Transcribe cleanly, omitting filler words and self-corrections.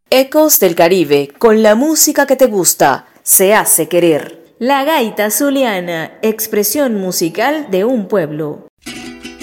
Ecos del Caribe, con la música que te gusta, se hace querer. La gaita zuliana, expresión musical de un pueblo.